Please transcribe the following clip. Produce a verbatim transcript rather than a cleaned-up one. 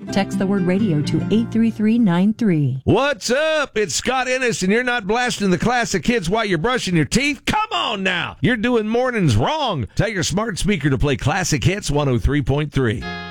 Text the word radio to eight three three nine three. What's up? It's Scott Ennis, and you're not blasting the classic hits while you're brushing your teeth? Come on now! You're doing mornings wrong. Tell your smart speaker to play classic hits one oh three point three.